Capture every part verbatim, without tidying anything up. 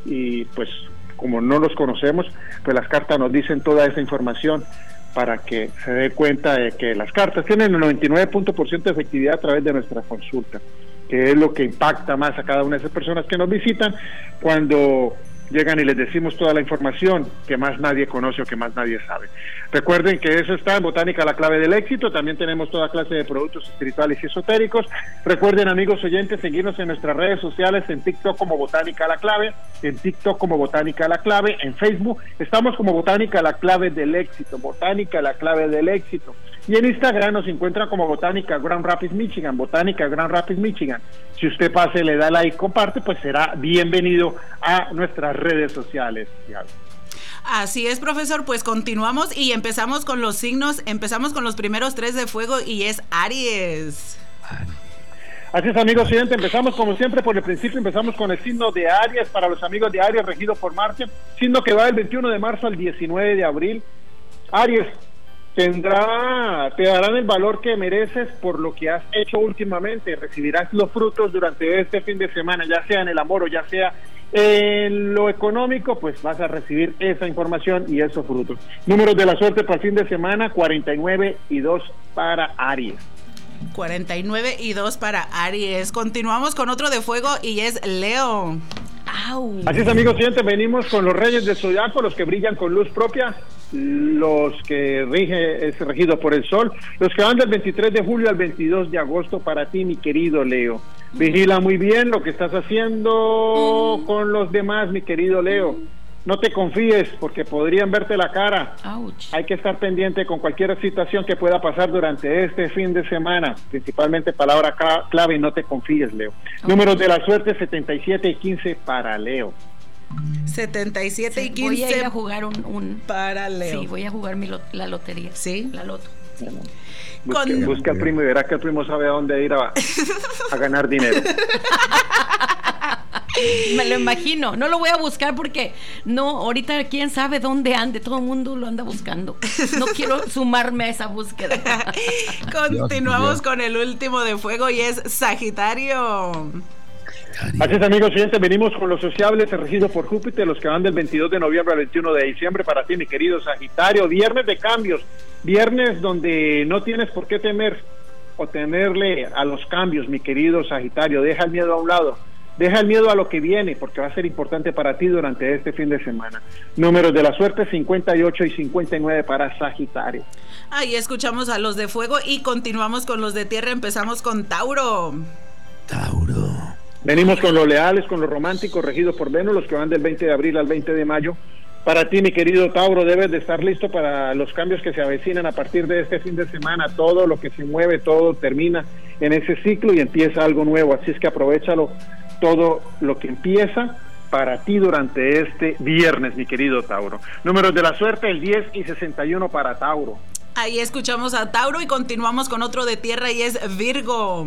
y pues como no los conocemos, pues las cartas nos dicen toda esa información para que se dé cuenta de que las cartas tienen el noventa y nueve por ciento de efectividad a través de nuestra consulta, que es lo que impacta más a cada una de esas personas que nos visitan cuando llegan y les decimos toda la información que más nadie conoce o que más nadie sabe. Recuerden que eso está en Botánica, la clave del éxito. También tenemos toda clase de productos espirituales y esotéricos. Recuerden, amigos oyentes, seguirnos en nuestras redes sociales, en TikTok como Botánica la clave, en TikTok como Botánica la clave, en Facebook estamos como Botánica la clave del éxito, Botánica la clave del éxito. Y en Instagram nos encuentra como Botánica Grand Rapids, Michigan, Botánica Grand Rapids, Michigan. Si usted pase, le da like, comparte, pues será bienvenido a nuestras redes sociales. Así es, profesor, pues continuamos y empezamos con los signos, empezamos con los primeros tres de fuego y es Aries. Así es, amigos oyentes, empezamos como siempre por el principio, empezamos con el signo de Aries, para los amigos de Aries, regido por Marte, signo que va del veintiuno de marzo al diecinueve de abril. Aries, tendrá, te darán el valor que mereces por lo que has hecho últimamente, recibirás los frutos durante este fin de semana, ya sea en el amor o ya sea en lo económico, pues vas a recibir esa información y esos frutos. Números de la suerte para el fin de semana, cuarenta y nueve y dos para Aries. cuarenta y nueve y dos para Aries. Continuamos con otro de fuego y es Leo. ¡Au! Así es, amigos oyentes, venimos con los reyes del zodiaco, los que brillan con luz propia, los que rige, es regido por el sol, los que van del veintitrés de julio al veintidós de agosto para ti, mi querido Leo. Vigila muy bien lo que estás haciendo con los demás, mi querido Leo. No te confíes porque podrían verte la cara. Ouch. Hay que estar pendiente con cualquier situación que pueda pasar durante este fin de semana, principalmente palabra clave, no te confíes, Leo. Okay. Números de la suerte, setenta y siete y quince para Leo. setenta y siete y quince. Voy a ir a jugar un, un para Leo. Sí, voy a jugar mi lot, la lotería. Sí, la loto. Bueno, busca, Con... busca al primo y verá que el primo sabe a dónde ir a, a ganar dinero. Me lo imagino, no lo voy a buscar porque no, ahorita quién sabe dónde ande, todo el mundo lo anda buscando. No quiero sumarme a esa búsqueda. Continuamos con el último de fuego y es Sagitario. Así es, amigos siguientes, venimos con los sociables regidos por Júpiter, los que van del veintidós de noviembre al veintiuno de diciembre para ti, mi querido Sagitario. Viernes de cambios, viernes donde no tienes por qué temer o temerle a los cambios, mi querido Sagitario. Deja el miedo a un lado. Deja el miedo a lo que viene, porque va a ser importante para ti durante este fin de semana. Números de la suerte, cincuenta y ocho y cincuenta y nueve para Sagitario. Ahí escuchamos a los de fuego y continuamos con los de tierra. Empezamos con Tauro. Tauro. Venimos con los leales, con los románticos, regidos por Venus, los que van del veinte de abril al veinte de mayo. Para ti, mi querido Tauro, debes de estar listo para los cambios que se avecinan a partir de este fin de semana. Todo lo que se mueve, todo termina en ese ciclo y empieza algo nuevo. Así es que aprovéchalo, todo lo que empieza para ti durante este viernes, mi querido Tauro. Números de la suerte, el diez y sesenta y uno para Tauro. Ahí escuchamos a Tauro y continuamos con otro de tierra y es Virgo.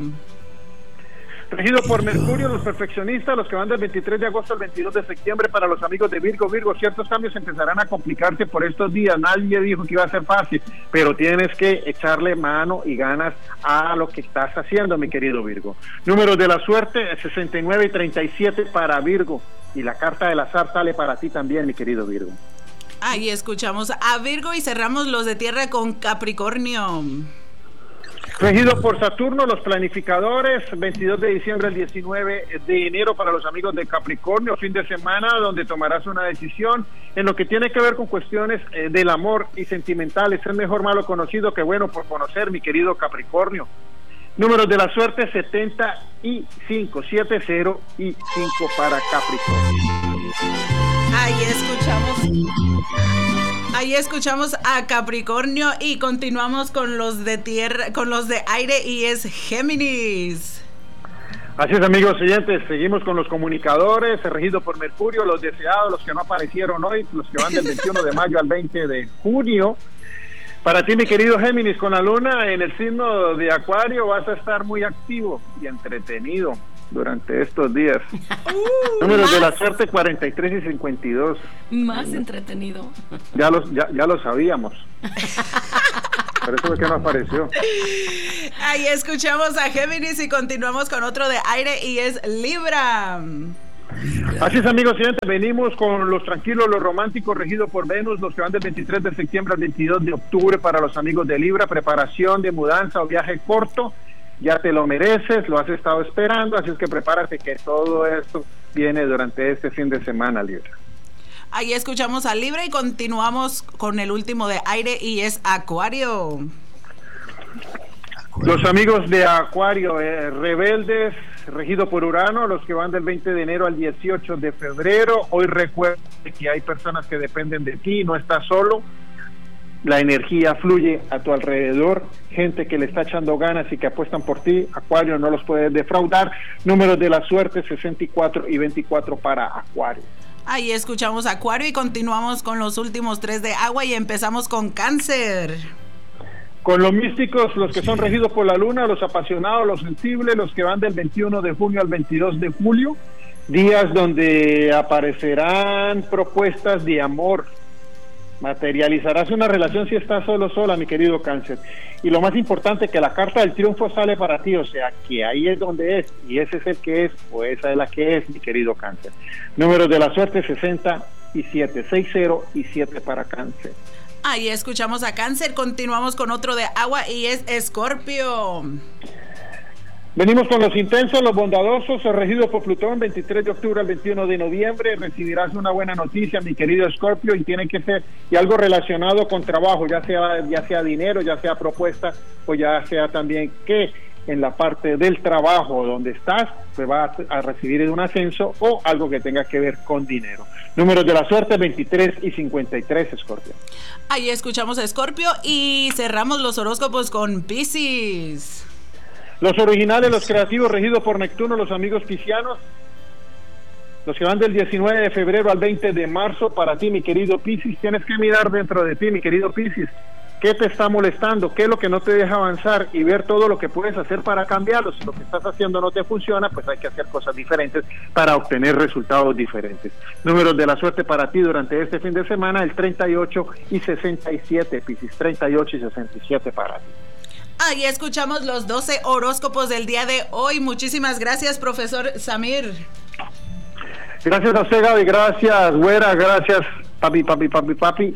Regido por Mercurio, los perfeccionistas, los que van del veintitrés de agosto al veintidós de septiembre para los amigos de Virgo. Virgo, ciertos cambios empezarán a complicarse por estos días. Nadie dijo que iba a ser fácil, pero tienes que echarle mano y ganas a lo que estás haciendo, mi querido Virgo. Números de la suerte, sesenta y nueve y treinta y siete para Virgo. Y la carta del azar sale para ti también, mi querido Virgo. Ahí escuchamos a Virgo y cerramos los de tierra con Capricornio. Regido por Saturno, los planificadores, veintidós de diciembre al diecinueve de enero para los amigos de Capricornio, fin de semana donde tomarás una decisión en lo que tiene que ver con cuestiones eh, del amor y sentimentales. Es mejor malo conocido que bueno por conocer, mi querido Capricornio. Números de la suerte, setenta y cinco, setenta y cinco para Capricornio. Ahí escuchamos Ahí escuchamos a Capricornio y continuamos con los de tierra, con los de aire y es Géminis. Así es, amigos oyentes, seguimos con los comunicadores, regido por Mercurio, los deseados, los que no aparecieron hoy, los que van del veintiuno de mayo al veinte de junio. Para ti, mi querido Géminis, con la luna en el signo de Acuario vas a estar muy activo y entretenido durante estos días. Uh, Números más de la suerte, cuarenta y tres y cincuenta y dos. Más uh, entretenido. Ya lo, ya, ya lo sabíamos. Por eso es que no apareció. Ahí escuchamos a Géminis y continuamos con otro de aire y es Libra. Así es, amigos siguientes, venimos con los tranquilos, los románticos, regidos por Venus, los que van del veintitrés de septiembre al veintidós de octubre para los amigos de Libra, preparación de mudanza o viaje corto, ya te lo mereces, lo has estado esperando, así es que prepárate que todo esto viene durante este fin de semana, Libra. Ahí escuchamos a Libra y continuamos con el último de aire y es Acuario. Los amigos de Acuario, eh, rebeldes, regido por Urano, los que van del veinte de enero al dieciocho de febrero. Hoy recuerda que hay personas que dependen de ti, no estás solo. La energía fluye a tu alrededor, gente que le está echando ganas y que apuestan por ti. Acuario, no los puedes defraudar. Números de la suerte, sesenta y cuatro y veinticuatro para Acuario. Ahí escuchamos Acuario y continuamos con los últimos tres de agua y empezamos con Cáncer. Con los místicos, los que son regidos por la luna, los apasionados, los sensibles, los que van del veintiuno de junio al veintidós de julio, días donde aparecerán propuestas de amor, materializarás una relación si estás solo sola, mi querido Cáncer, y lo más importante, que la carta del triunfo sale para ti, o sea, que ahí es donde es, y ese es el que es, o esa es la que es, mi querido Cáncer. Números de la suerte, sesenta y siete, sesenta y siete para Cáncer. Ahí escuchamos a Cáncer, continuamos con otro de agua y es Escorpio. Venimos con los intensos, los bondadosos, regidos por Plutón, veintitrés de octubre al veintiuno de noviembre. Recibirás una buena noticia, mi querido Escorpio, y tiene que ser y algo relacionado con trabajo, ya sea ya sea dinero, ya sea propuesta, o ya sea también que en la parte del trabajo donde estás, pues vas a recibir un ascenso o algo que tenga que ver con dinero. Números de la suerte, veintitrés y cincuenta y tres, Escorpio. Ahí escuchamos a Escorpio y cerramos los horóscopos con Piscis. Los originales, los creativos, regidos por Neptuno, los amigos piscianos, los que van del diecinueve de febrero al veinte de marzo, para ti, mi querido Piscis, tienes que mirar dentro de ti, mi querido Piscis, qué te está molestando, qué es lo que no te deja avanzar y ver todo lo que puedes hacer para cambiarlo. Si lo que estás haciendo no te funciona, pues hay que hacer cosas diferentes para obtener resultados diferentes. Números de la suerte para ti durante este fin de semana, el treinta y ocho y sesenta y siete, Piscis, treinta y ocho y sesenta y siete para ti. Ahí escuchamos los doce horóscopos del día de hoy. Muchísimas gracias, profesor Samir. Gracias a usted, Gaby, gracias, güera, gracias, papi, papi, papi, papi.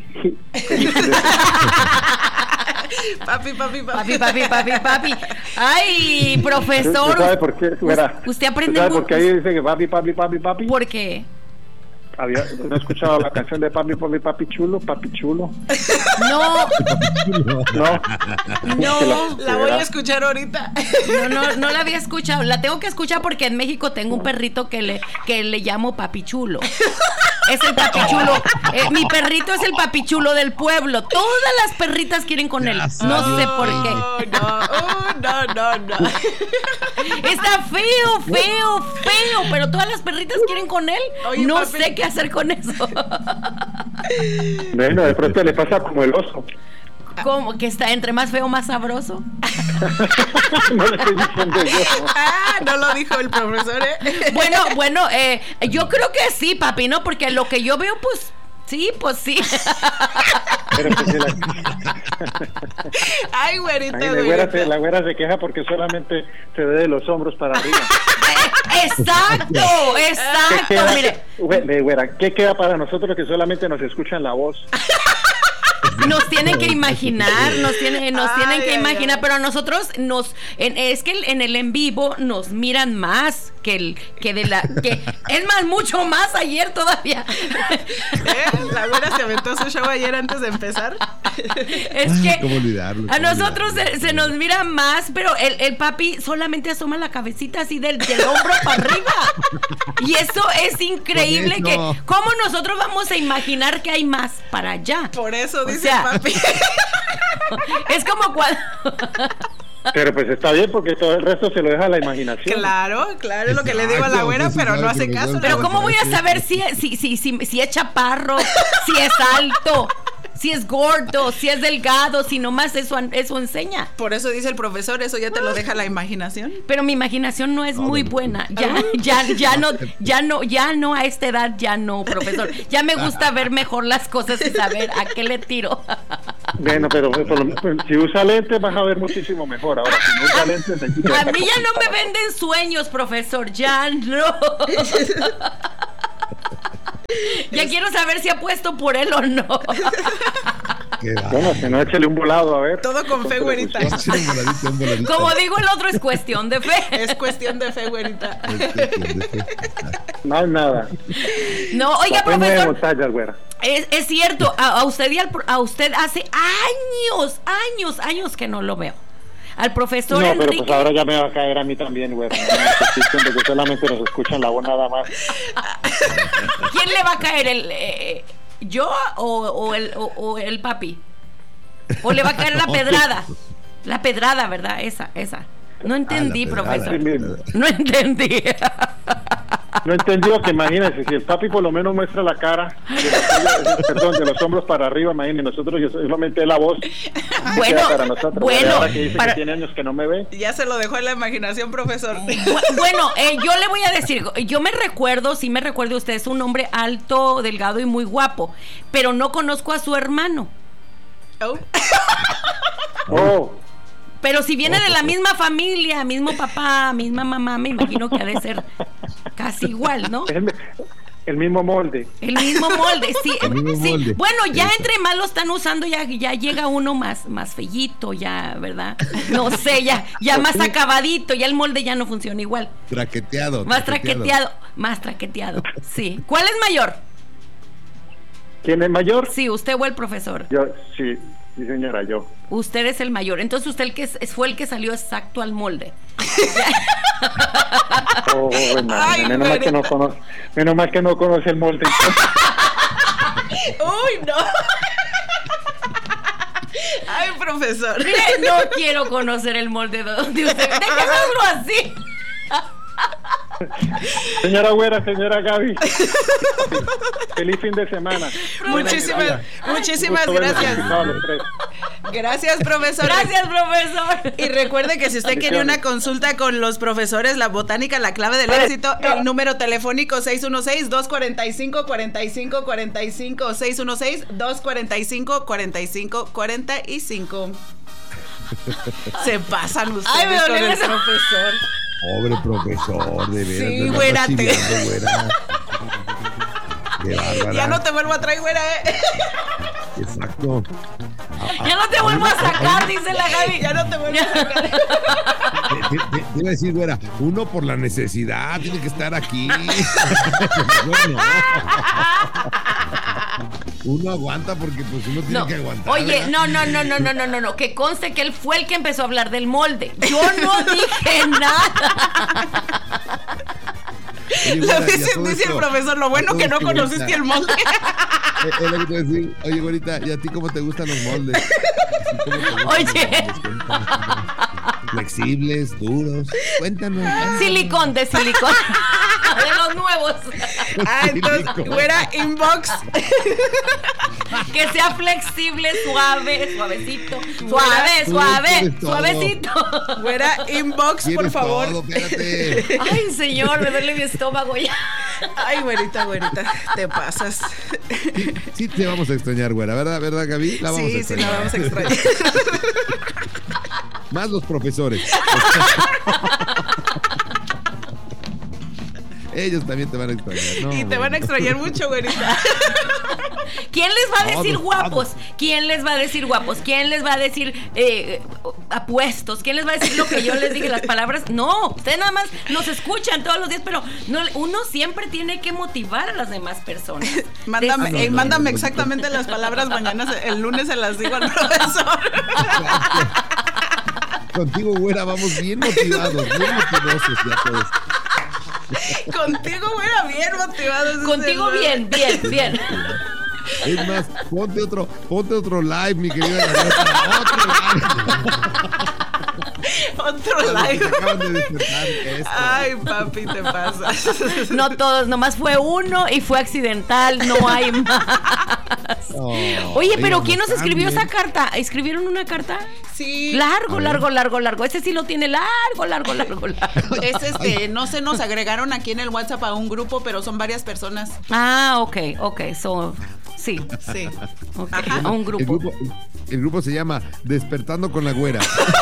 Papi, papi, papi. Papi, papi, papi, papi. Ay, profesor. ¿Usted sabe por qué, güera? Usted aprende. ¿Sabe por qué ahí dice que papi, papi, papi, papi? ¿Por qué? Había, ¿no he escuchado la canción de papi, papi, papi chulo, papi chulo? No. No. No. La voy a escuchar ahorita. No, no, no la había escuchado. La tengo que escuchar porque en México tengo un perrito que le, que le llamo papi chulo. Es el papi chulo. Eh, mi perrito es el papi chulo del pueblo. Todas las perritas quieren con él. No sé por qué. No, uh, no, no, no. Está feo, feo, feo. Pero todas las perritas quieren con él. Oye, no papi, sé qué hacer con eso. Bueno, de pronto le pasa como el oso. ¿Cómo? ¿Que está entre más feo, más sabroso? No le estoy diciendo yo. Ah, no lo dijo el profesor, ¿eh? Bueno, bueno, eh, yo creo que sí, papi, ¿no? Porque lo que yo veo, pues, sí, pues sí. Pero pues, la... Ay, güerita, Ay, la, güera se, la güera se queja porque solamente se ve de los hombros para arriba. Exacto, exacto. ¿Qué Mire, queda, güera, ¿qué queda para nosotros que solamente nos escuchan la voz? nos tienen que imaginar, nos tienen, nos Ay, tienen que ay, imaginar, ay. pero a nosotros nos, en, es que en el en vivo nos miran más que el, que de la, que es más, mucho más ayer todavía. ¿Eh? La güera se aventó su show ayer antes de empezar. Es que ¿Cómo olvidarlo? a ¿Cómo nosotros se, se nos mira más, pero el, el papi solamente asoma la cabecita así del, del hombro para arriba. Y eso es increíble. Por eso. Que ¿cómo nosotros vamos a imaginar que hay más para allá? Por eso O dice sea, papi. Es como cuando Pero pues está bien porque todo el resto se lo deja a la imaginación. Claro, claro, es lo que le digo a la güera, pero no hace caso. Pero ¿cómo voy a saber si, si, si, si, si es chaparro, si es alto, si es gordo, si es delgado, si nomás eso, eso enseña? Por eso dice el profesor, eso ya te lo deja la imaginación. Pero mi imaginación no es muy buena. Ya, ya, ya no, ya no, ya no a esta edad, ya no, profesor. Ya me gusta ver mejor las cosas y saber a qué le tiro. Bueno, pero por lo- pues, si usa lentes vas a ver muchísimo mejor. Ahora, si no usa lentes, hay que A estar mí ya no me complicado. venden sueños, profesor, ya no. Ya quiero saber si apuesto por él o no. Qué va. Bueno, si no, échale un volado, a ver. Todo con fe, güerita. Échale un voladito, un voladito. Como digo el otro, es cuestión de fe. Es cuestión de fe, güerita. No hay nada. No, oiga, Papel de profesor, montañas, güera. es, es cierto, a, a usted y al, pro- a usted hace años, años, años que no lo veo. Al profesor No, pero Enrique. pues ahora ya me va a caer a mí también, güera. No me existen de que solamente nos escuchan la voz nada más. ¿Quién le va a caer? El, eh, ¿Yo o, o el, o, o el papi? ¿O le va a caer la pedrada? La pedrada, ¿verdad? Esa, esa. No entendí, Ah, la pedrada. profesor. Sí mismo. No entendí. No entendió que imagínense, si el papi por lo menos muestra la cara, de los, perdón, de los hombros para arriba, imagínense, nosotros yo solamente la voz. Bueno, queda para nosotros. bueno, Ahora que dice para- que tiene años que no me ve. Ya se lo dejó en la imaginación, profesor. Bu- Bueno, eh, yo le voy a decir, yo me recuerdo, sí me recuerdo, usted es un hombre alto, delgado y muy guapo, pero no conozco a su hermano. Oh. Oh, Pero si viene de la misma familia, mismo papá, misma mamá, me imagino que ha de ser casi igual, ¿no? es el, el mismo molde. El mismo molde, sí. El mismo sí. molde. Bueno, ya Eso. entre más lo están usando, ya, ya llega uno más, más fellito, ya, ¿verdad? No sé, ya, ya más acabadito, ya el molde ya no funciona igual. Traqueteado. Más traqueteado, más traqueteado, sí. ¿Cuál es mayor? ¿Quién es mayor? Sí, usted o el profesor. Yo, sí, sí señora, yo. Usted es el mayor. Entonces usted el que es- fue el que salió exacto al molde. Oh, bueno, Ay, menos mal que no conoce, menos mal que no conoce el molde. Uy, no. Ay, profesor. Mire, no quiero conocer el molde de de usted. Déjelo así. Señora Güera, señora Gaby. Feliz fin de semana. Muchísimas, muchísimas Gusto verlos gracias. felicitados los tres. Gracias, profesor. Gracias, profesor. Y recuerde que si usted quiere una consulta con los profesores, la botánica, la clave del éxito, el número telefónico seis uno seis, dos cuatro cinco, cuatro cinco cuatro cinco, seis uno seis, dos cuatro cinco, cuatro cinco cuatro cinco. Se pasan ustedes Ay, me con dolió el esa- profesor. Pobre profesor, de veras. Sí, me anda güera, te- fastidiando, güera. Qué bárbara. Ya no te vuelvo a traer, güera, eh. Exacto. Ya no te vuelvo a sacar, dice la Gaby. Ya no te vuelvo a sacar. Te, te- te- te iba a decir, güera, uno por la necesidad tiene que estar aquí. Bueno, uno aguanta porque pues uno tiene No. que aguantar. Oye, ¿verdad? no, no, no, no, no, no, no, no. Que conste que él fue el que empezó a hablar del molde. Yo no dije nada. Oye, Lo güera, y a dice, todo dice el esto, profesor, lo bueno a que todo no esto, conociste güerita, el molde. eh, es lo que te iba a decir. Oye, güerita, ¿y a ti cómo te gustan los moldes? ¿Cómo te gustan Oye. los moldes? Cuéntanos. Flexibles, duros. Cuéntanos. cuéntanos. Silicón de silicón. De los nuevos. Ah, entonces, Silicón. güera, inbox. Que sea flexible, suave, suavecito. Suave, Tú suave, tienes todo. suavecito. Güera, inbox, por Tienes favor. todo, espérate. Ay, señor, me duele mi estómago ya. Ay, güerita, güerita, te pasas. Sí, sí te vamos a extrañar, güera, ¿verdad, verdad, Gaby? La vamos a Sí, sí, extrañar. la vamos a extrañar. Más los profesores. Ellos también te van a extrañar. No, Y te van a bueno. extrañar mucho, güerita. ¿Quién les va a decir Todos, guapos? todos. ¿Quién les va a decir guapos? ¿Quién les va a decir eh, apuestos? ¿Quién les va a decir lo que yo les dije, las palabras? No, ustedes nada más nos escuchan todos los días, pero no, uno siempre tiene que motivar a las demás personas. Mándame, no, eh, no, mándame no, no. exactamente las palabras mañana, se- el lunes se las digo al profesor. Contigo, güera, vamos bien motivados, bien motivosos ya todos. Contigo, güera, bien motivado. ese es Contigo el- bien, bien, bien. Es más, ponte otro, ponte otro live, mi querida Gabriela, otro live. Otro Para los que live. se acaban de despertar, esto. Ay, papi, te pasas. No todos, nomás fue uno y fue accidental, no hay más. Oh, Oye, pero ellos ¿quién nos están escribió bien. esa carta? ¿Escribieron una carta? Sí. Largo, A ver. largo, largo, largo. Ese sí lo tiene largo, largo, largo, largo. Es este, no se nos agregaron aquí en el WhatsApp a un grupo, pero son varias personas. Ah, ok, ok. So, Sí. Sí. Okay. A un grupo. El, grupo. el grupo se llama Despertando con la Güera.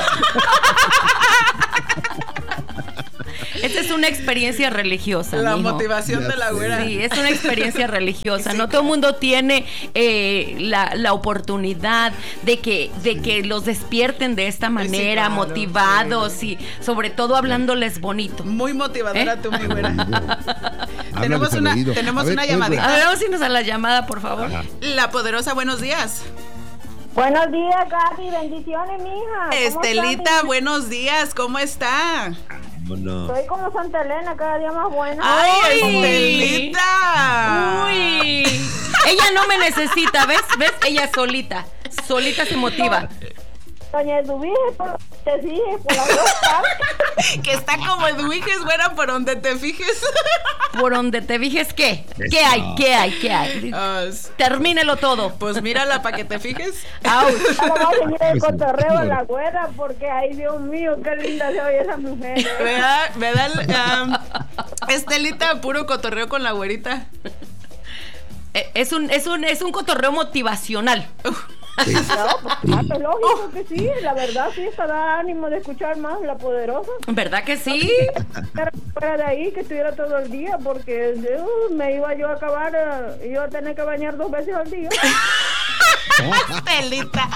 Esta es una experiencia religiosa. La mijo. motivación Ya de la sé. güera. Sí, es una experiencia religiosa. Sí. No todo el mundo tiene eh, la, la oportunidad de que, de que los despierten de esta manera, claro, motivados sí. y sobre todo hablándoles bonito. Muy motivadora ¿Eh? tú, mi güera. Háblales Tenemos al una, oído. tenemos A ver, una pues, llamadita. A ver, vamos a irnos a la llamada, por favor. Ajá. La poderosa, buenos días. Buenos días, Gaby. Bendiciones, mija. ¿Cómo Estelita, estás, buenos días. ¿Cómo está? Vámonos. Soy como Santa Elena, cada día más buena. ¡Ay, ¡Ay! Estelita! Uy, ella no me necesita, ¿ves? ¿Ves? Ella solita, solita se motiva. Doña Eduvige, por te fijes, por las dos partes. Que está como Edwiges, güera, por donde te fijes. Por donde te fijes, ¿qué? ¿Qué hay? ¿Qué hay? ¿Qué hay? Ah, Termínelo todo. pues mírala para que te fijes. Au. Ahora vamos a seguir el cotorreo a la güera, porque, ay, Dios mío, qué linda se oye esa mujer. ¿eh? Me da, me da el, um, Estelita, puro cotorreo con la güerita. Eh, Es un, es un, es un cotorreo motivacional. No, pues claro, es lógico que sí, la verdad sí, hasta da ánimo de escuchar más La Poderosa. ¿Verdad que sí? Fuera de ahí, que estuviera todo el día, porque uh, me iba yo a acabar, uh, iba a tener que bañar dos veces al día. Estelita.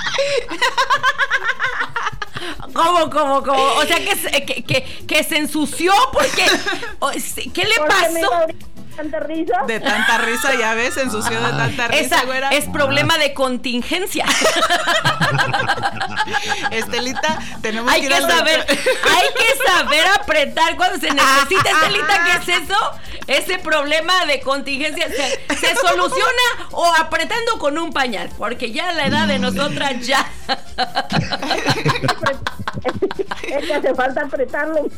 ¿Cómo, cómo, cómo? O sea, que, se- que, que, que se ensució porque... o- ¿Qué le Porque me iba pasó? ahorita tanta risa. De tanta risa, ya ves, se ensució de tanta risa, Esa güera. es problema de contingencia. Estelita, tenemos Hay que que ir al saber, doctor. hay que saber apretar cuando se necesita, Estelita. ¿Qué es eso? Ese problema de contingencia se, se soluciona o apretando con un pañal, porque ya la edad de nosotras ya. Es que hace falta apretarlo.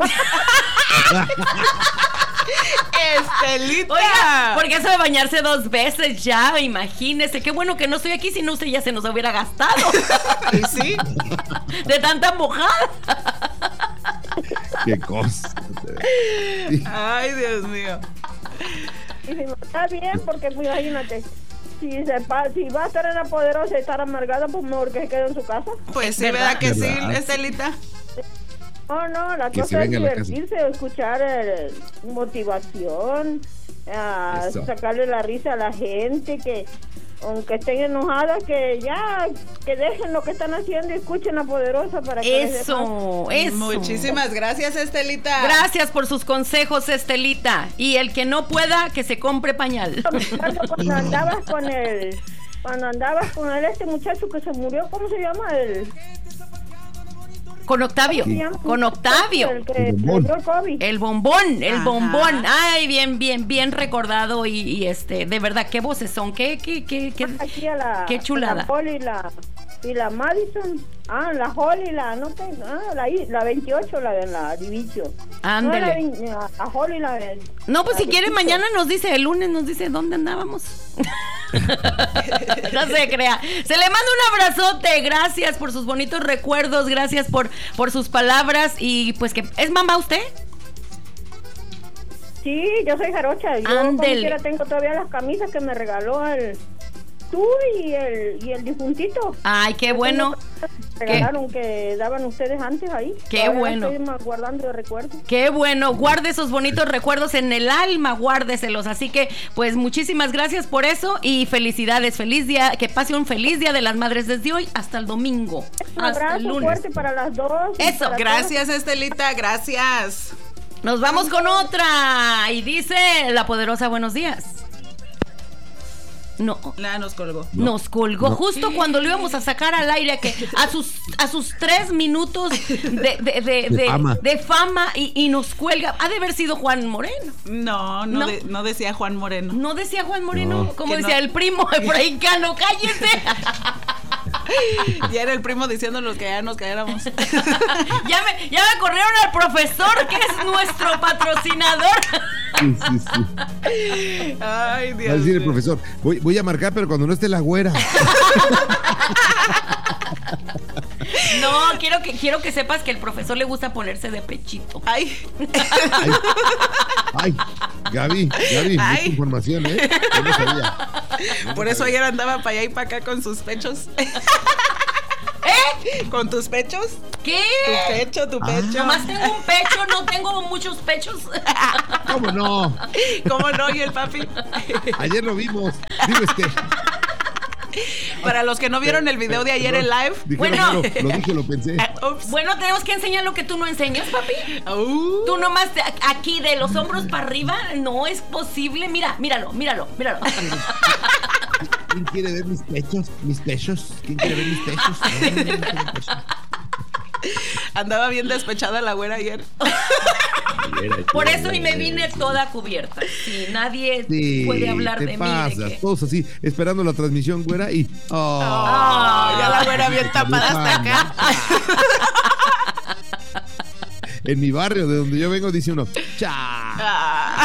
Estelita. Oiga, porque eso de bañarse dos veces ya, imagínese. Qué bueno que no estoy aquí, si no usted ya se nos hubiera gastado. ¿Y sí? De tanta mojada. Qué cosa. Ay, Dios mío. Y si no está bien, porque pues, imagínate, si, se, pa- si va a estar en La Poderosa y estar amargada, pues mejor que se quede en su casa. Pues sí, ¿Verdad? ¿verdad que sí, ¿Verdad? Estelita? No, no, la Que se cosa es venga a la casa. divertirse, escuchar eh, motivación, ah, Eso. sacarle la risa a la gente, que aunque estén enojadas, que ya, que dejen lo que están haciendo y escuchen La Poderosa para que les dé paz. Eso, eso. Muchísimas gracias, Estelita. Gracias por sus consejos, Estelita. Y el que no pueda, que se compre pañal. Cuando andabas con el, cuando andabas con el este muchacho que se murió, ¿cómo se llama? El, Con Octavio, ¿cómo se llama? con Octavio. El que El le bombón. dio el COVID. El bombón, el Ajá. bombón. Ay, bien, bien, bien recordado y, y este, de verdad, qué voces son, qué, qué, qué, qué. Aquí a la, Qué chulada. La Holly y la, y la Madison. Ah, la Holly y la, no sé, ah, la, I- la veintiocho, la de la Divicho. Ándele. No, la, vein- la, la Holly y la de- No, pues la si quiere dieciocho. mañana nos dice, el lunes nos dice dónde andábamos. No se crea. Se le manda un abrazote, gracias por sus bonitos recuerdos, gracias por, por sus palabras y pues que, ¿es mamá usted? Sí, yo soy jarocha. Yo como Ándele. quiera tengo todavía las camisas que me regaló el tú y el, y el difuntito. Ay, qué bueno. Regalaron que daban ustedes antes ahí. Qué Todavía bueno. Estoy más guardando de recuerdo. Qué bueno, guarde esos bonitos recuerdos en el alma, guárdeselos. Así que, pues, muchísimas gracias por eso y felicidades, feliz día, que pase un feliz día de las madres desde hoy hasta el domingo, Un hasta el abrazo lunes. fuerte para las dos. y Eso, para Gracias, Estelita, gracias. Nos vamos con otra y dice la poderosa buenos días. No. La nos colgó. Nos colgó No. justo cuando lo íbamos a sacar al aire, que a sus a sus tres minutos de, de, de, De fama. de fama y, y nos cuelga. Ha de haber sido Juan Moreno. No, no, No. de- no decía Juan Moreno. No decía Juan Moreno, No. como Que decía no. el primo Efraín-Cano, cállese. Ya era el primo diciéndonos que ya nos cayéramos. ya, me, ya me corrieron al profesor, que es nuestro patrocinador. Sí, sí, sí. Ay, Va Dios a decir el mío. profesor, voy, voy a marcar, pero cuando no esté la güera. No, quiero que, quiero que sepas que el profesor le gusta ponerse de pechito. Ay, Ay, Gaby, Gaby, mucha Ay. información, ¿eh? Yo no sabía. No Por lo eso sabía. ayer andaba para allá y para acá con sus pechos. ¿Eh? ¿Con tus pechos? ¿Qué? Tu pecho, tu pecho. Nomás tengo un pecho, no tengo muchos pechos. ¿Cómo no? ¿Cómo no? ¿Y el papi? Ayer lo vimos. Digo, este. Para los que no vieron el video de ayer en live. Dije, Bueno. Lo, lo dije, lo pensé. Ups. Bueno, tenemos que enseñar lo que tú no enseñas, papi. Uh. Tú nomás te- aquí de los hombros para arriba, no es posible. Mira, míralo, míralo, míralo. ¿Quién quiere ver mis pechos? ¿Mis pechos? ¿Quién quiere ver mis pechos? No, no, no, no, no, pechos. Andaba bien despechada la güera ayer. Por eso y me vine toda cubierta. Sí, nadie Sí, puede hablar te de pasas, mí. De que... todos así, esperando la transmisión, güera, y... Oh, Oh, ya la güera bien tapada hasta acá. En mi barrio, de donde yo vengo, dice uno, ¡cha! Ah.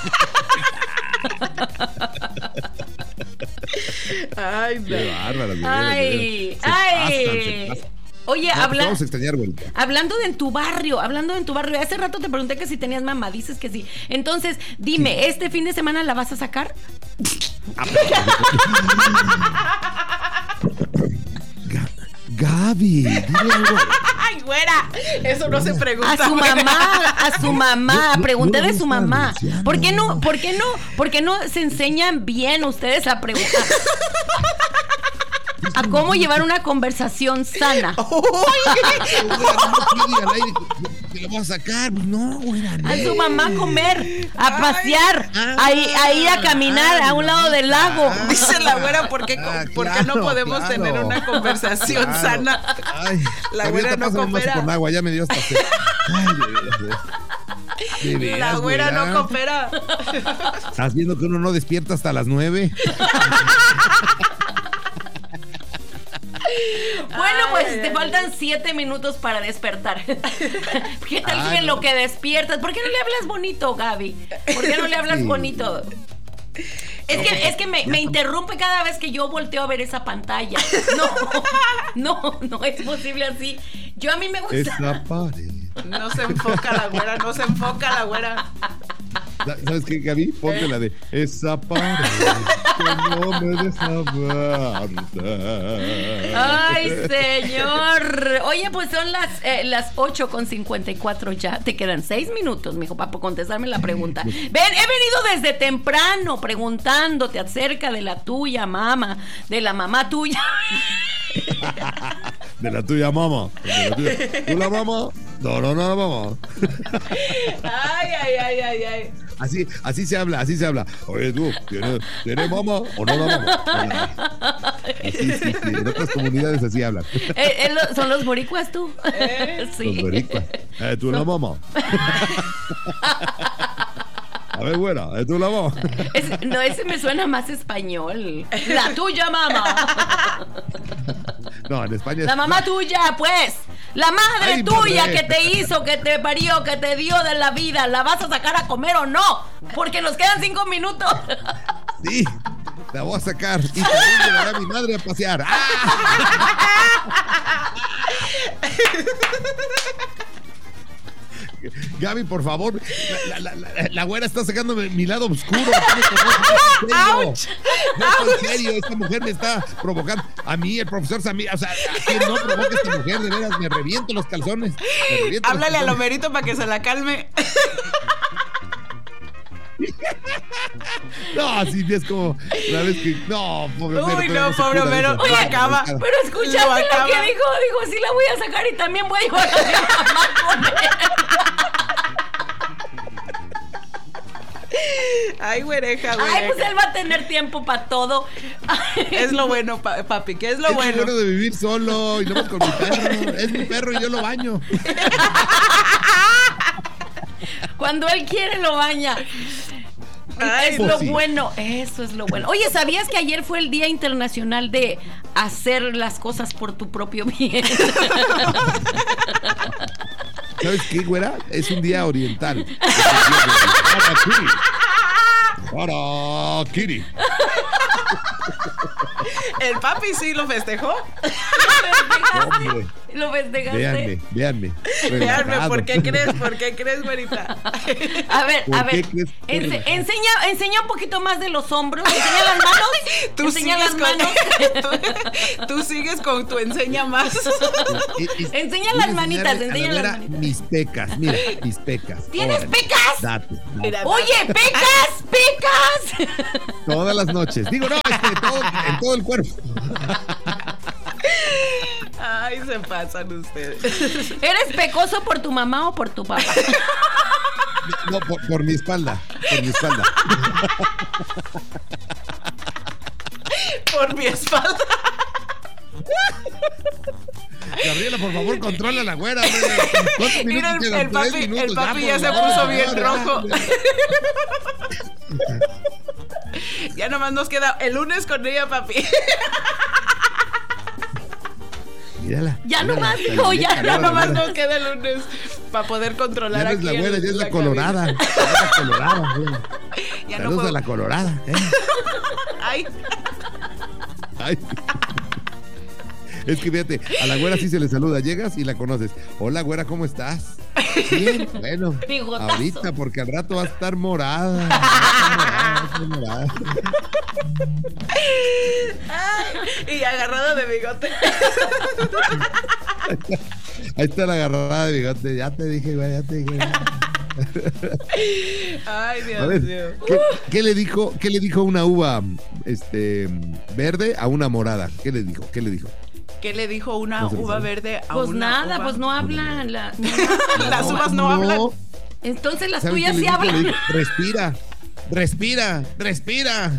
Ay, no. ¡Qué bárbaro! Ay, ay. Oye, No, pues habla... vamos a extrañar, güerita. Hablando de en tu barrio, hablando de en tu barrio, hace rato te pregunté que si tenías mamá, dices que sí. Entonces, dime, ¿este fin de semana la vas a sacar? Ga- Gaby, dile algo. Ay, güera, eso no se pregunta. A su güera. mamá, a su mamá, Yo- yo- pregunté yo no de su estaba mamá. anunciando. ¿Por qué no, por qué no, por qué no se enseñan bien ustedes a preguntar? A cómo llevar una conversación sana. Güera, no me al aire que- que lo vamos a sacar. Pues no, güera, no. A su mamá a comer, a pasear, a, ir- a ir a caminar a un lado del lago. Dice la güera, ¿por qué, Ah, por qué no claro, podemos claro. tener una conversación Claro. sana? Ay, La ahorita güera no pásame un vaso coopera. con agua, ya me dio hasta sed. Ay, de veras, de veras. De veras, La güera no güera. coopera. ¿Estás viendo que uno no despierta hasta las nueve? Bueno, pues Ay, te ay, faltan siete minutos para despertar. ¿Qué tal Ay, si en no. lo que despiertas? ¿Por qué no le hablas bonito, Gaby? ¿Por qué no le hablas Sí. bonito? Es que, es que me, me interrumpe cada vez que yo volteo a ver esa pantalla. No, no, no es posible así. Yo a mí me gusta. Esa pared. No se enfoca la güera, no se enfoca la güera. ¿Sabes qué, Gaby? Ponte la de esa pared que no me deja avanzar. Ay, señor. Oye, pues son las, eh, las ocho con cincuenta y cuatro ya. Te quedan seis minutos, mijo, para contestarme la pregunta. Ven, he venido desde temprano preguntándote acerca de la tuya, mamá, de la mamá tuya. De la tuya mamá. De la tuya. ¿Tú la mamá? No, no, no, la mamá. Ay, ay, ay, ay, ay. Así, así se habla, así se habla. Oye, tú, ¿tienes, ¿tienes mamá o no la mamá? Así, sí, sí, en otras comunidades así hablan. Eh, eh, lo- ¿Son los boricuas tú? Sí. Los boricuas. Eh, tú la mamá. A ver, buena, eh, tú la mamá. Ese- no, ese me suena más español. La tuya, mamá. No, en España es La mamá tuya, pues. La madre Ay, tuya madre. que te hizo, que te parió, que te dio de la vida. ¿La vas a sacar a comer o no? Porque nos quedan cinco minutos. Sí, la voy a sacar y también llevaré a mi madre a pasear. ¡Ah! Gaby, por favor, la, la, la, la, la güera está sacando mi, mi lado oscuro. No, en serio. No, en serio, esta mujer me está provocando. A mí, el profesor Samir, o sea, a quien no provoca esta mujer, de veras, me reviento los calzones. Me reviento los Háblale a calzones. Lomerito para que se la calme. No, así es como la vez que. No, pobre Homero, Uy, todavía no, se pobre cura de Homero, eso. oye, acaba. Pero escuchaste Lo lo, acaba. que dijo. Dijo, sí la voy a sacar y también voy a llevar a mi mamá con él. Ay, güereja, Ay, güereja. pues él va a tener tiempo para todo. Es lo bueno, pa- papi, que es lo Es bueno. bueno de vivir solo y no más con mi perro. Es mi perro y yo lo baño. Cuando él quiere lo baña. Ay, es pues lo sí. bueno, eso es lo bueno. Oye, ¿sabías que ayer fue el Día Internacional de hacer las cosas por tu propio bien? ¿Sabes qué, güera? Es un día oriental. Harakiri. Harakiri. El papi sí lo festejó. Hombre. Lo festejaste. Véanme, véanme. Véanme, ¿por qué crees? ¿Por qué crees, güerita? A ver, a ver. Ense- enseña, enseña un poquito más de los hombros. Enseña las manos. Tú enseña sigues las manos. Con, tú, tú sigues con tu enseña más. Y- y- Enseña voy las a manitas, enseñarle a enseña la las güera manitas. mis pecas, mira, mis pecas. ¿Tienes Órale, pecas? Date. date. Mira, Oye, pecas, pecas. Todas las noches. Digo, no, este, todo, en todo el cuerpo. Ay, se pasan ustedes. ¿Eres pecoso por tu mamá o por tu papá? No, por, por mi espalda. Por mi espalda. Por mi espalda. Gabriela, por favor, controla a la güera. hombre. ¿Cuántos minutos Mira, el, quedan? el Tres papi, minutos, el papi ya, por se favor, puso ya, bien ya, rojo. ya. Ya nomás nos queda el lunes con ella, papi. Mírala. Ya mírala, nomás, está dijo, bien ya, calor, Ya nomás güera. nos queda el lunes para poder controlar Ya no es aquí. la güera, el- ya es la cabina. colorada. Ya es la colorada. güera. Ya no Saludos puedo- a la colorada. ¿eh? Ay, Ay. Es que fíjate, a la güera sí se le saluda, llegas y la conoces. Hola, güera, ¿cómo estás? Bien, bueno, Bigotazo. ahorita, porque al rato va a estar morada. Va a estar morada, va a estar morada. y agarrado de bigote. Ahí está la agarrada de bigote. Ya te dije, güey, ya te dije. Ay, A Dios ver, mío. ¿qué, qué le dijo, qué le dijo una uva este, verde a una morada? ¿Qué le dijo? ¿Qué le dijo? ¿Qué le dijo una No se lo uva sabe. verde a Pues una nada, uva? pues no hablan. La- Las uvas no hablan. Entonces las ¿Saben tuyas qué le sí dijo? Le hablan. dijo, respira, respira, respira.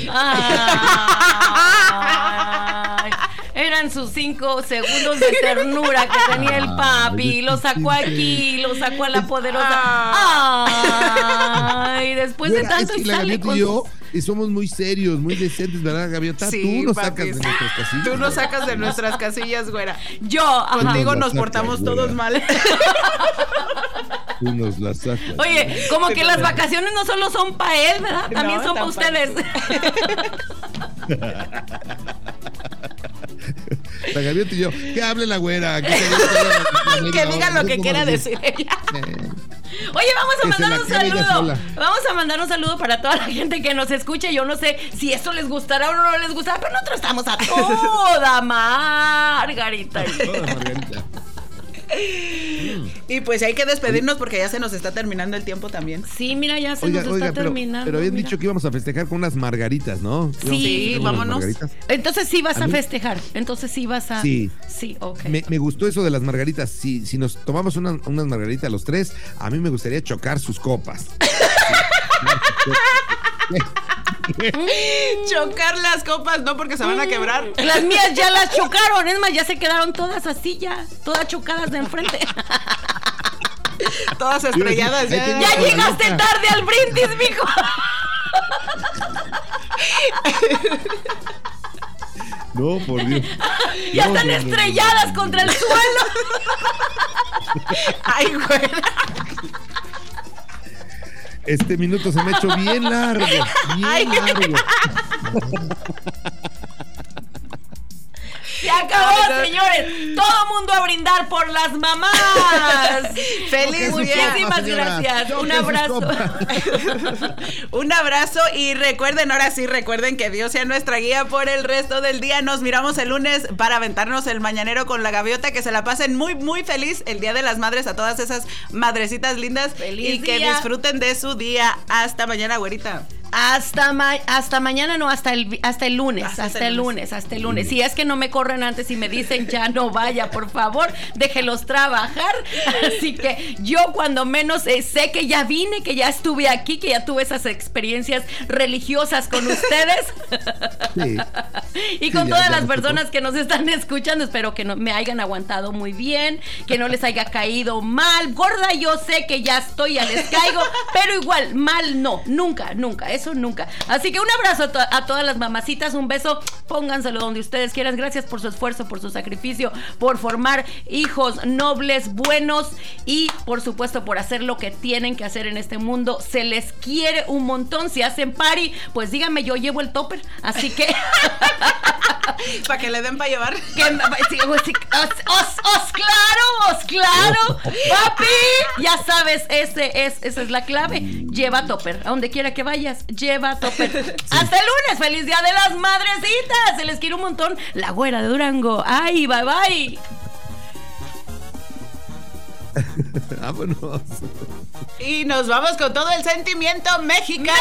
Ay, eran sus cinco segundos de ternura que tenía el papi. Lo sacó aquí, lo sacó a la poderosa. Ay, después de Güera, tanto es y que la sale Gaviota con y yo sus- y somos muy serios, muy decentes, ¿verdad, Gaviota? Sí, Tú nos papi, sacas de sí. nuestras casillas. Tú nos sacas de nuestras casillas, güera. Yo, ajá. Contigo Nos la nos sacas, portamos güera. todos mal. Tú nos la sacas. Oye, como que las vacaciones no solo son para él, ¿verdad? También No, son para tampoco. ustedes. La Gaviota y yo, que hable la güera. Que, se aviente toda la- la Que media diga hora, lo que ¿cómo quiera decir? decir ella. Eh, Oye, vamos a Que se mandar la un cargue saludo. sola. Vamos a mandar un saludo para toda la gente que nos escucha. Yo no sé si eso les gustará o no les gustará, pero nosotros estamos a toda Margarita. toda Margarita. Y pues hay que despedirnos porque ya se nos está terminando el tiempo también. Sí, mira, ya se Oiga, nos oiga, está pero, terminando. pero habían mira. dicho que íbamos a festejar con unas margaritas, ¿no? Íbamos a Sí, festejar con unas vámonos. margaritas. Entonces sí vas A a, mí- festejar. Entonces sí vas a. Sí. Sí, ok. Me, me gustó eso de las margaritas. Si, si nos tomamos una- unas margaritas los tres, a mí me gustaría chocar sus copas. Chocar las copas, no porque se van a quebrar. Las mías ya las chocaron. Es más, ya se quedaron todas así ya. Todas chocadas de enfrente. Todas estrelladas Ahí ya. tengo- Ya Con la llegaste boca. tarde al brindis, mijo. No, por Dios. Ya No, están no, no, estrelladas no, no, contra no. el suelo. Ay, güera. Este minuto se me ha hecho bien largo. Bien Ay. largo. Se acabó, No, no. señores. Todo mundo a brindar por las mamás. Feliz Choque sus día. Muchísimas copas, señora. gracias. Un Choque sus abrazo. copas. Un abrazo y recuerden, ahora sí, recuerden que Dios sea nuestra guía por el resto del día. Nos miramos el lunes para aventarnos el mañanero con la gaviota. Que se la pasen muy, muy feliz el Día de las Madres a todas esas madrecitas lindas. Feliz y que día. disfruten de su día. Hasta mañana, güerita. Hasta, ma hasta mañana, no, hasta el, vi- hasta el lunes, Hasta hasta, el el lunes. lunes, hasta el lunes. Si es que no me corren antes y me dicen ya no vaya, por favor, déjelos trabajar. Así que yo cuando menos eh, sé que ya vine, que ya estuve aquí, que ya tuve esas experiencias religiosas con ustedes. Sí. Y Sí, con ya- todas ya las nos personas que nos están escuchando, espero que no, me hayan aguantado muy bien, que no les haya caído mal. Gorda, yo sé que ya estoy, ya les caigo, pero igual, mal no, nunca, nunca, eso nunca. Así que un abrazo a, to a todas las mamacitas, un beso, pónganselo donde ustedes quieran. Gracias por su esfuerzo, por su sacrificio, por formar hijos nobles, buenos y por supuesto por hacer lo que tienen que hacer en este mundo. Se les quiere un montón. Si hacen party, pues díganme, yo llevo el topper. Así que Para que le den para llevar. Que, sí, os, os, os, claro, os, claro. Papi, ya sabes, ese es, esa es la clave. Lleva topper. A donde quiera que vayas, lleva topper. Sí. Hasta el lunes. Feliz Día de las Madrecitas. Se les quiere un montón. La güera de Durango. Ay, bye, bye. Vámonos. Y nos vamos con todo el sentimiento mexicano.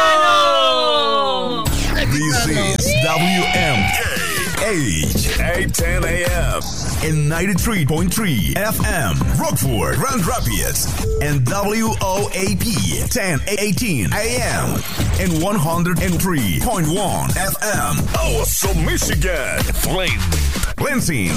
¡Mexicano! This is W M K H eight ten A M and ninety-three point three F M Rockford, Grand Rapids, and W O A P ten eighteen A M and one oh three point one F M. Awesome, Michigan. Flame. Lansing.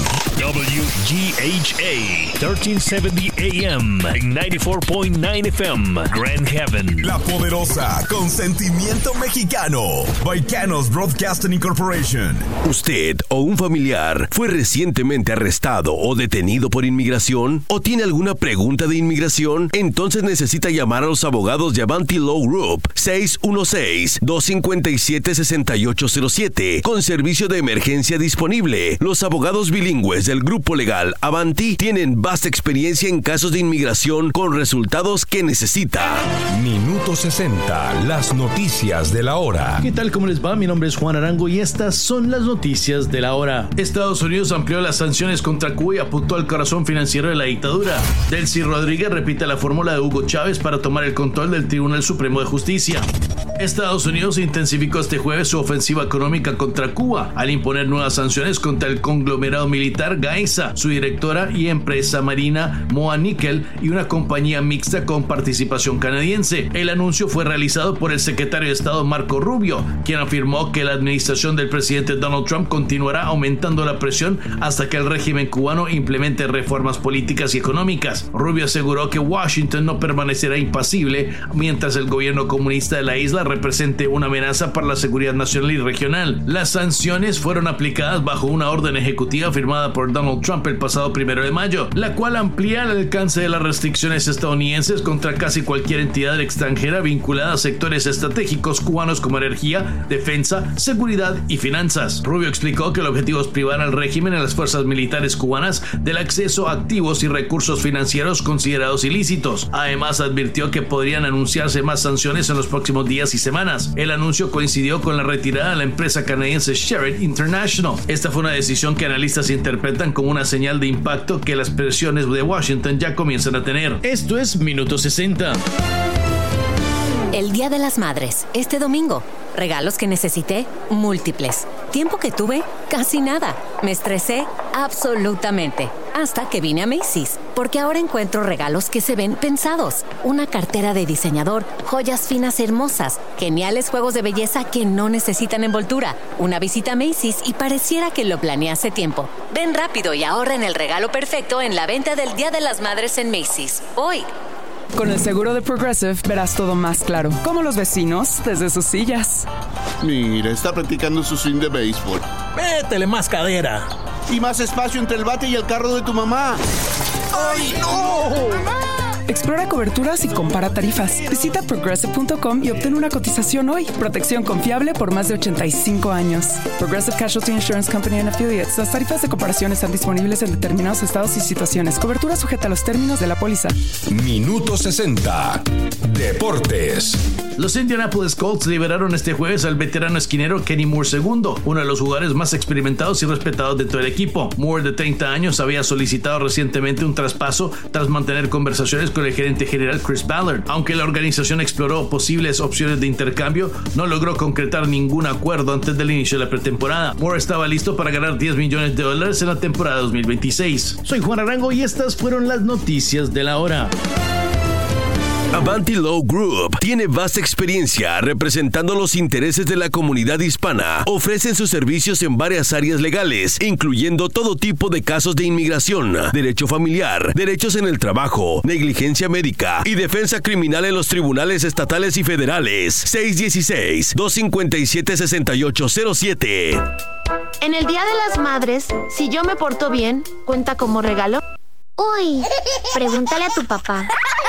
W G H A thirteen seventy A M and ninety-four point nine F M Grand Haven. La Poderosa con sentimiento mexicano. Baicanos Broadcasting Incorporation. ¿Usted o un familiar fue recientemente arrestado o detenido por inmigración? ¿O tiene alguna pregunta de inmigración? Entonces necesita llamar a los abogados de Avanti Law Group seis uno seis, dos cinco siete, seis ocho cero siete con servicio de emergencia disponible. Los abogados bilingües del grupo legal Avanti tienen vasta experiencia en casos de inmigración con resultados que necesita. Minuto sesenta, las noticias de la hora. ¿Qué tal? ¿Cómo les va? Mi nombre es Juan Arango y estas son las noticias de la hora. Estados Unidos amplió las sanciones contra Cuba y apuntó al corazón financiero de la dictadura. Delcy Rodríguez repite la fórmula de Hugo Chávez para tomar el control del Tribunal Supremo de Justicia. Estados Unidos intensificó este jueves su ofensiva económica contra Cuba al imponer nuevas sanciones contra el conglomerado militar Gaesa, su directora y empresa marina Moa Nickel y una compañía mixta con participación canadiense. El anuncio fue realizado por el secretario de Estado Marco Rubio, quien afirmó que la administración del presidente Donald Trump continuará aumentando la presión hasta que el régimen cubano implemente reformas políticas y económicas. Rubio aseguró que Washington no permanecerá impasible mientras el gobierno comunista de la isla represente una amenaza para la seguridad nacional y regional. Las sanciones fueron aplicadas bajo una orden ejecutiva firmada por Donald Trump el pasado primero de mayo, la cual amplía el alcance de las restricciones estadounidenses contra casi cualquier entidad extranjera vinculada a sectores estratégicos cubanos como energía, defensa, seguridad y finanzas. Rubio explicó que el objetivo es privar al régimen y a las fuerzas militares cubanas del acceso a activos y recursos financieros considerados ilícitos. Además, advirtió que podrían anunciarse más sanciones en los próximos días y semanas. El anuncio coincidió con la retirada de la empresa canadiense Sherritt International. Esta fue una decisión que analistas interpretan como una señal de impacto que las presiones de Washington ya comienzan a tener. Esto es Minuto sesenta. El Día de las Madres, este domingo. Regalos que necesité, múltiples. Tiempo que tuve, casi nada. Me estresé, absolutamente. Hasta que vine a Macy's, porque ahora encuentro regalos que se ven pensados. Una cartera de diseñador, joyas finas hermosas, geniales juegos de belleza que no necesitan envoltura. Una visita a Macy's y pareciera que lo planeé hace tiempo. Ven rápido y ahorra en el regalo perfecto en la venta del Día de las Madres en Macy's. Hoy. Con el seguro de Progressive verás todo más claro, como los vecinos desde sus sillas. Mira, está practicando su swing de béisbol. Métele más cadera. Y más espacio entre el bate y el carro de tu mamá. ¡Ay, no! Explora coberturas y compara tarifas. Visita progressive punto com y obtén una cotización hoy. Protección confiable por más de ochenta y cinco años. Progressive Casualty Insurance Company and Affiliates. Las tarifas de comparación están disponibles en determinados estados y situaciones. Cobertura sujeta a los términos de la póliza. Minuto sesenta. Deportes. Los Indianapolis Colts liberaron este jueves al veterano esquinero Kenny Moore segundo, uno de los jugadores más experimentados y respetados de todo el equipo. Moore, de treinta años, había solicitado recientemente un traspaso tras mantener conversaciones con el gerente general Chris Ballard. Aunque la organización exploró posibles opciones de intercambio, no logró concretar ningún acuerdo antes del inicio de la pretemporada. Moore estaba listo para ganar diez millones de dólares en la temporada dos mil veintiséis. Soy Juan Arango y estas fueron las noticias de la hora. Avanti Law Group tiene vasta experiencia representando los intereses de la comunidad hispana. Ofrecen sus servicios en varias áreas legales, incluyendo todo tipo de casos de inmigración, derecho familiar, derechos en el trabajo, negligencia médica y defensa criminal en los tribunales estatales y federales. seis uno seis, dos cinco siete, seis ocho cero siete. En el Día de las Madres, si yo me porto bien, ¿cuenta como regalo? Uy, pregúntale a tu papá.